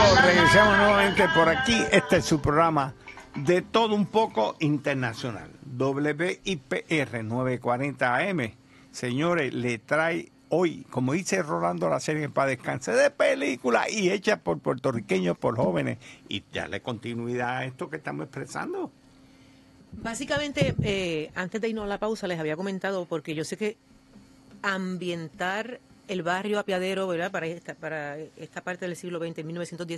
regresamos nuevamente por aquí. Este es su programa de todo un poco internacional. WIPR 940 AM. Señores, le trae hoy, como dice Rolando, la serie para descanse de película y hecha por puertorriqueños, por jóvenes. Y darle continuidad a esto que estamos expresando. Básicamente, antes de irnos a la pausa, les había comentado, porque yo sé que ambientar el barrio apiadero, ¿verdad?, para esta parte del siglo XX, en 1910,